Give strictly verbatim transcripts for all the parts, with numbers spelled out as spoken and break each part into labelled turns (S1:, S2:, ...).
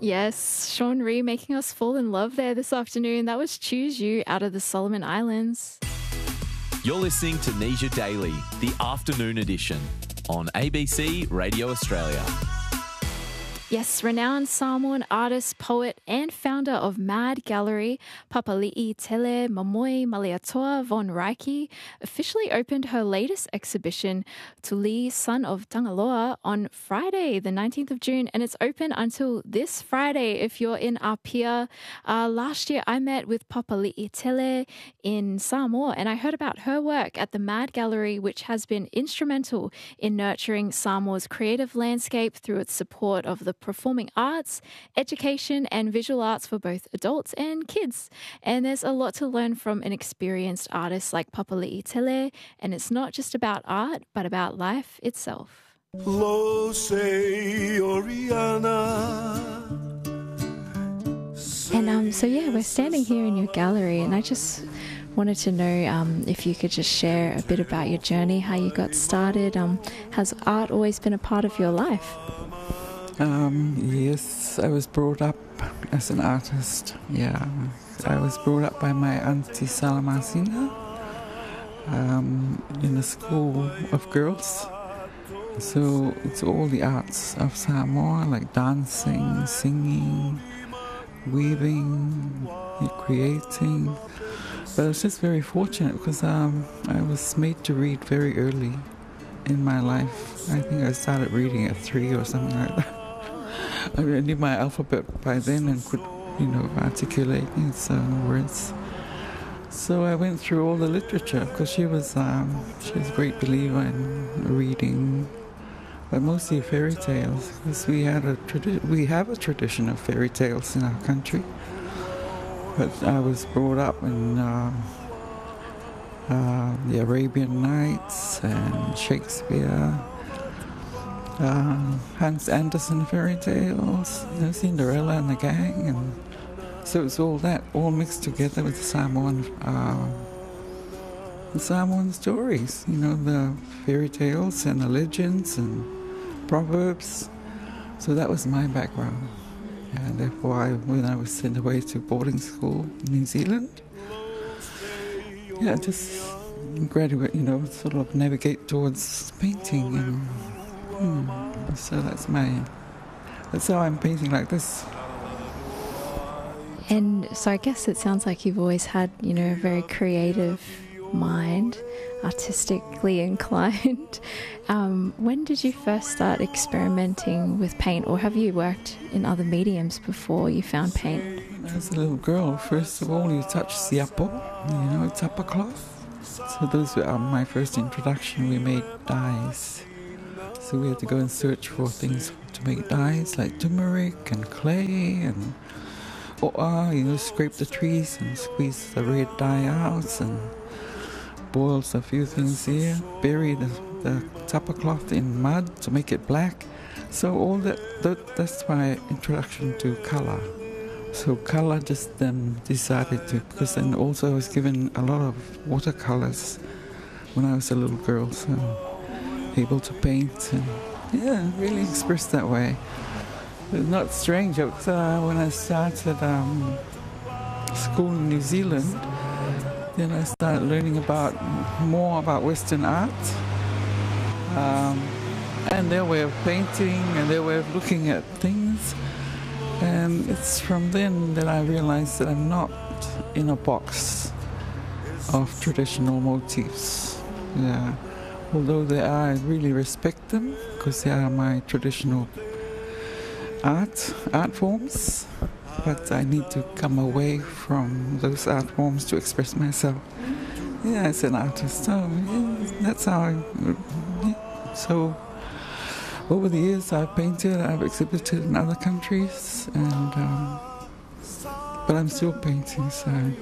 S1: Yes, Sean Ree making us fall in love there this afternoon. That was Choose You out of the Solomon Islands.
S2: You're listening to Nesia Daily, the afternoon edition on A B C Radio Australia.
S1: Yes, renowned Samoan artist, poet and founder of Mad Gallery, Papali'i Tele Mamoi Maliatoa von Reiki, officially opened her latest exhibition, Tuli, Son of Tangaloa, on Friday, the nineteenth of June, and it's open until this Friday if you're in Apia. Uh, last year, I met with Papali'i Tele in Samoa, and I heard about her work at the Mad Gallery, which has been instrumental in nurturing Samoa's creative landscape through its support of the performing arts, education and visual arts for both adults and kids. And there's a lot to learn from an experienced artist like Papali'i Tele, and it's not just about art, but about life itself.
S3: Lo se Oriana.
S1: And um, so yeah, we're standing here in your gallery, and I just wanted to know um, if you could just share a bit about your journey, how you got started. Um, has art always been a part of your life?
S4: Um, yes, I was brought up as an artist. Yeah, I was brought up by my auntie Salamasina um, in a school of girls. So it's all the arts of Samoa, like dancing, singing, weaving, creating. But I was just very fortunate because um, I was made to read very early in my life. I think I started reading at three or something like that. I knew my alphabet by then and could, you know, articulate its uh, words. So I went through all the literature because she was um, she was a great believer in reading, but mostly fairy tales because we had a tradi- we have a tradition of fairy tales in our country. But I was brought up in uh, uh, the Arabian Nights and Shakespeare. Uh, Hans Andersen fairy tales, you know, Cinderella and the Gang, and so it's all that, all mixed together with the Samoan, uh, the Samoan stories, you know, the fairy tales and the legends and proverbs. So that was my background, and therefore, I, when I was sent away to boarding school in New Zealand, yeah, just graduate, you know, sort of navigate towards painting and. Hmm. So that's my, that's how I'm painting like this.
S1: And so I guess it sounds like you've always had, you know, a very creative mind, artistically inclined. Um, when did you first start experimenting with paint, or have you worked in other mediums before you found paint?
S4: When I was a little girl, first of all, you touch siapo, you know, tapa cloth. So those were my first introduction. We made dyes. So we had to go and search for things to make dyes like turmeric and clay and oa, you know, scrape the trees and squeeze the red dye out and boil a few things here, bury the, the tapa cloth in mud to make it black. So all that, that that's my introduction to colour. So colour just then decided to, because then also I was given a lot of watercolours when I was a little girl, so able to paint and yeah, really express that way. It's not strange because uh, when I started um, school in New Zealand, then I started learning about more about Western art um, and their way of painting and their way of looking at things. And it's from then that I realized that I'm not in a box of traditional motifs. Yeah. Although they are, I really respect them because they are my traditional art art forms. But I need to come away from those art forms to express myself. Yeah, as an artist. So yeah, that's how I. Yeah. So over the years, I've painted, I've exhibited in other countries, and um, but I'm still painting. So.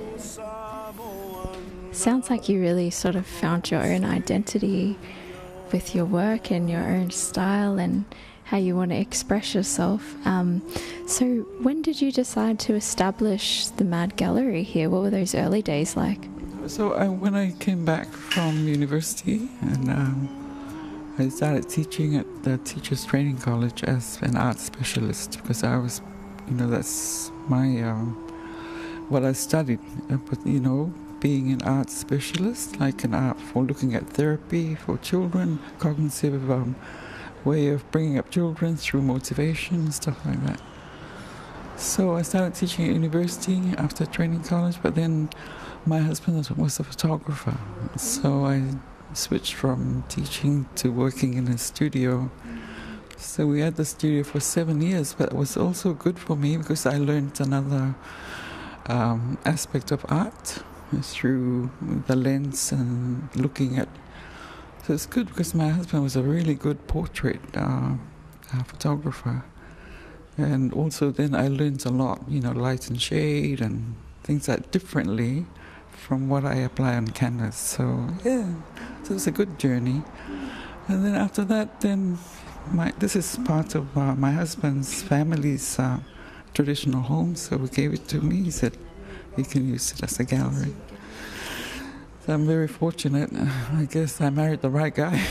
S1: Sounds like you really sort of found your own identity with your work and your own style and how you want to express yourself. Um, so when did you decide to establish the Mad Gallery here? What were those early days like?
S4: So I, when I came back from university and um, I started teaching at the Teachers Training College as an art specialist because I was You know, that's my um, what I studied. Uh, but you know, being an art specialist, like an art for looking at therapy for children, cognitive um, way of bringing up children through motivation, stuff like that. So I started teaching at university after training college, but then my husband was a photographer, so I switched from teaching to working in a studio. So we had the studio for seven years, but it was also good for me because I learned another um, aspect of art through the lens and looking at. So it's good because my husband was a really good portrait uh, uh, photographer. And also then I learned a lot, you know, light and shade and things like differently from what I apply on canvas. So yeah, so it's a good journey. And then after that, then my this is part of uh, my husband's family's uh, traditional home, so he gave it to me. He said he can use it as a gallery. So I'm very fortunate. I guess I married the right guy.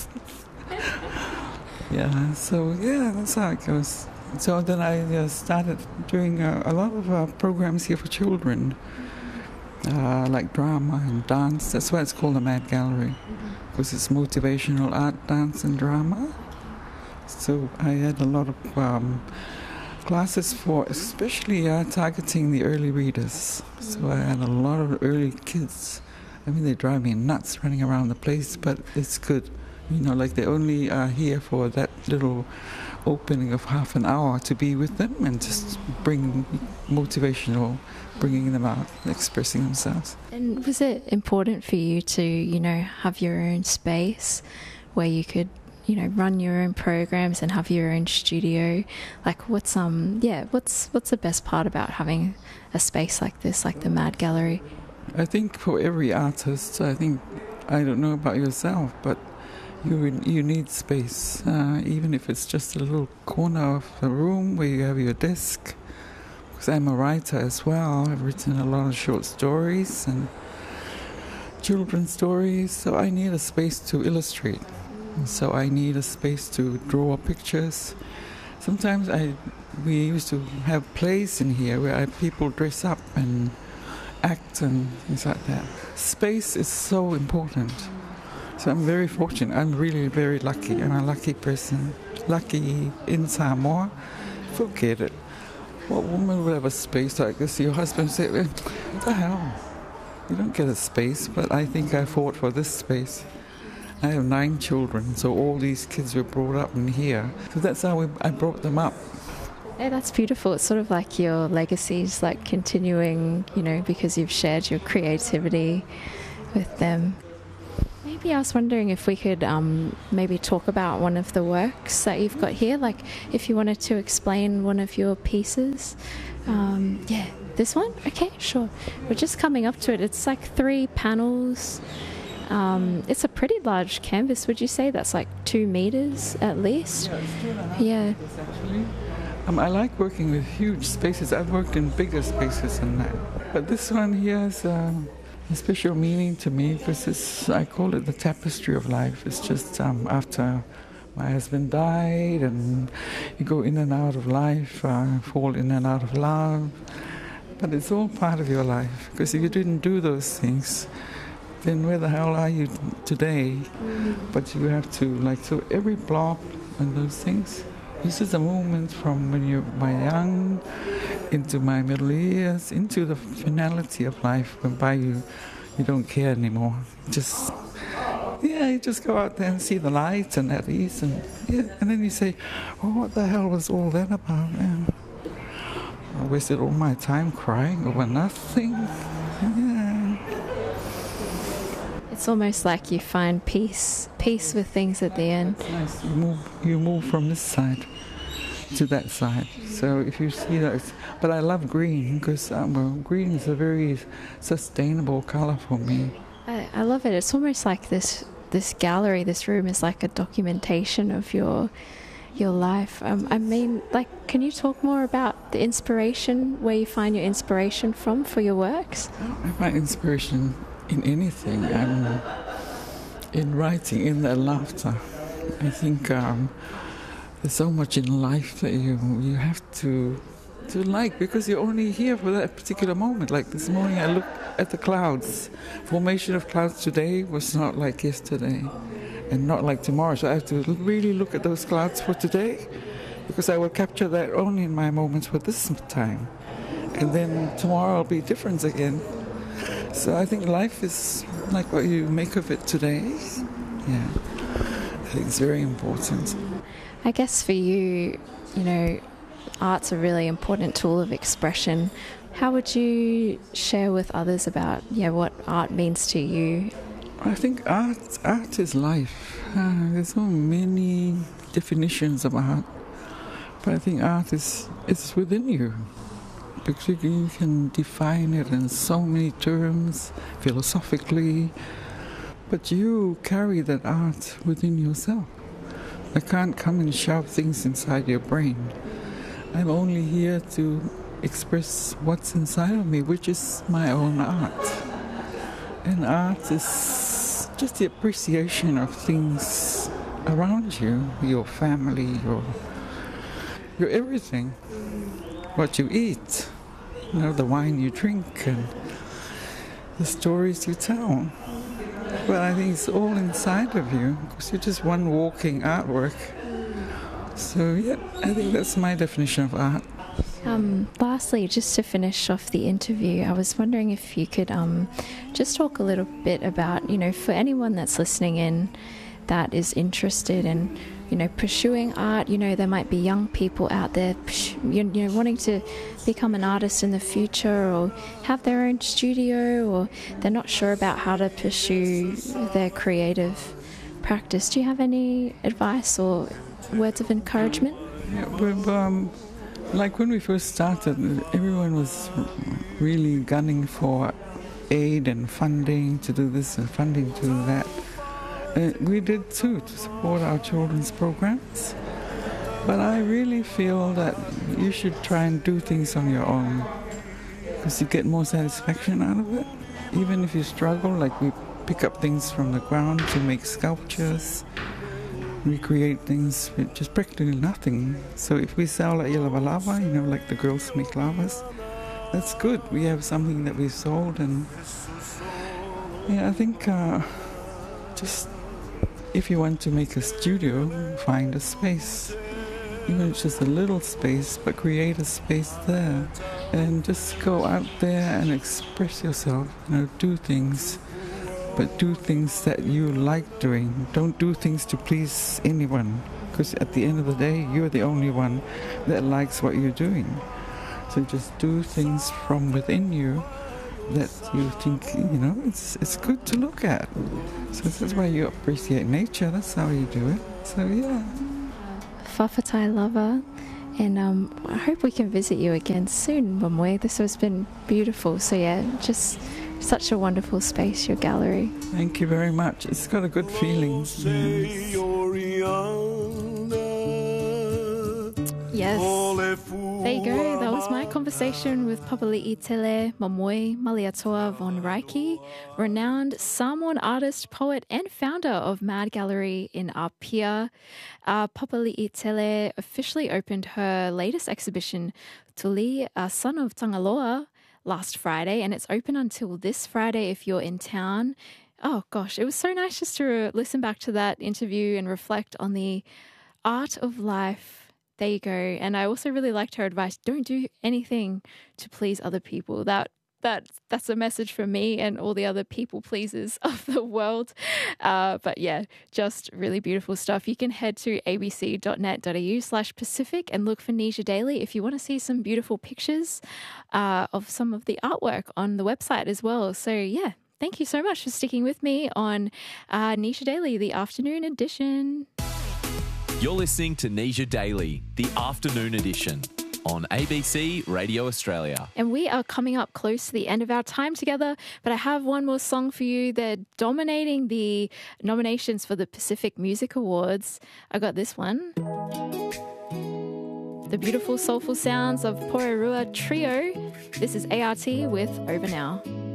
S4: Yeah, so yeah, that's how it goes. So then I uh, started doing uh, a lot of uh, programs here for children, uh, like drama and dance. That's why it's called the Mad Gallery, because it's motivational art, dance and drama. So I had a lot of um, classes for especially uh, targeting the early readers. So I had a lot of early kids. I mean, they drive me nuts running around the place, but it's good. You know, like they only are here for that little opening of half an hour to be with them and just bring motivational, bringing them out, expressing themselves.
S1: And was it important for you to, you know, have your own space where you could, you know, run your own programs and have your own studio? Like, what's um, yeah, what's what's the best part about having a space like this, like the Mad Gallery?
S4: I think for every artist, I think, I don't know about yourself, but You you need space, uh, even if it's just a little corner of a room where you have your desk. Because I'm a writer as well. I've written a lot of short stories and children's stories, so I need a space to illustrate. So I need a space to draw pictures. Sometimes I we used to have plays in here where I, people dress up and act and things like that. Space is so important. So I'm very fortunate. I'm really very lucky. I'm a lucky person. Lucky in Samoa. Forget it. What woman would have a space like this? Your husband said, what the hell? You don't get a space, but I think I fought for this space. I have nine children, so all these kids were brought up in here. So that's how we, I brought them up.
S1: Yeah, that's beautiful. It's sort of like your legacy is like continuing, you know, because you've shared your creativity with them. Maybe I was wondering if we could um, maybe talk about one of the works that you've got here, like if you wanted to explain one of your pieces. Um, yeah, this one? Okay, sure. We're just coming up to it. It's like three panels. Um, it's a pretty large canvas. Would you say that's like two meters at least?
S4: Yeah, it's two and a half
S1: yeah.
S4: meters actually. Um, I like working with huge spaces. I've worked in bigger spaces than that. But this one here is um, a special meaning to me because it's, I call it the tapestry of life. It's just um, after my husband died and you go in and out of life, uh, fall in and out of love. But it's all part of your life because if you didn't do those things, then where the hell are you today? Mm-hmm. But you have to, like, so every block and those things, this is a moment from when you're my young into my middle years, into the finality of life, whereby you you don't care anymore. Just, yeah, you just go out there and see the lights and at ease, and yeah, and then you say, oh, what the hell was all that about, man? I wasted all my time crying over nothing. Yeah.
S1: It's almost like you find peace, peace with things at the end.
S4: It's nice. You move, you move from this side to that side. So if you see that, it's, but I love green because um, well, green is a very sustainable color for me.
S1: I, I love it. It's almost like this this gallery, this room is like a documentation of your your life. Um, I mean, like, can you talk more about the inspiration, where you find your inspiration from for your works?
S4: I find inspiration in anything. Um, in writing, in the laughter. I think um, there's so much in life that you you have to to like, because you're only here for that particular moment. Like this morning, I looked at the clouds. Formation of clouds today was not like yesterday, and not like tomorrow. So I have to really look at those clouds for today, because I will capture that only in my moments for this time. And then tomorrow will be different again. So I think life is like what you make of it today. Yeah, I think it's very important.
S1: I guess for you, you know, art's a really important tool of expression. How would you share with others about, yeah, what art means to you?
S4: I think art, art is life. Uh, there's so many definitions of art, but I think art is it's within you. Because you can define it in so many terms, philosophically, but you carry that art within yourself. I can't come and shove things inside your brain. I'm only here to express what's inside of me, which is my own art. And art is just the appreciation of things around you, your family, your, your everything, what you eat, you know, the wine you drink and the stories you tell. Well, I think it's all inside of you, because you're just one walking artwork. So, yeah, I think that's my definition of art.
S1: Um, lastly, just to finish off the interview, I was wondering if you could um, just talk a little bit about, you know, for anyone that's listening in that is interested in, you know, pursuing art. You know, there might be young people out there, you know, wanting to become an artist in the future, or have their own studio, or they're not sure about how to pursue their creative practice. Do you have any advice or words of encouragement?
S4: Yeah, but, um, like when we first started, everyone was really gunning for aid and funding to do this and funding to do that. Uh, we did too, to support our children's programs. But I really feel that you should try and do things on your own, because you get more satisfaction out of it. Even if you struggle, like we pick up things from the ground to make sculptures, recreate things with just practically nothing. So if we sell like lava lava, you know, like the girls make lavas, that's good. We have something that we sold, and yeah, I think uh, just if you want to make a studio, find a space. Even if it's just a little space, but create a space there, and just go out there and express yourself. You know, do things. But do things that you like doing. Don't do things to please anyone, because at the end of the day, you're the only one that likes what you're doing. So just do things from within you that you think, you know, it's it's good to look at. So that's why you appreciate nature. That's how you do it. So yeah.
S1: Whawhatai lava, and um, I hope we can visit you again soon, Momoe. This has been beautiful. So yeah, just such a wonderful space, your gallery.
S4: Thank you very much. It's got a good feeling. Yes.
S1: Yes. There you go. That was my conversation with Papali'itele Momoe Maliatoa von Reiki, renowned Samoan artist, poet, and founder of Mad Gallery in Apia. Uh, Papali'itele officially opened her latest exhibition, Tuli, uh, Son of Tangaloa, last Friday, and it's open until this Friday if you're in town. Oh gosh, it was so nice just to re- listen back to that interview and reflect on the art of life. There you go. And I also really liked her advice: don't do anything to please other people. That that that's a message for me and all the other people pleasers of the world. Uh, but yeah, just really beautiful stuff. You can head to abc.net.au slash Pacific and look for Nisha Daily if you want to see some beautiful pictures uh, of some of the artwork on the website as well. So yeah, thank you so much for sticking with me on uh, Nisha Daily, the afternoon edition.
S2: You're listening to Nisha Daily, the afternoon edition, on A B C Radio Australia.
S1: And we are coming up close to the end of our time together, but I have one more song for you. They're dominating the nominations for the Pacific Music Awards. I got this one. The beautiful soulful sounds of Porirua Trio. This is A R T with Over Now.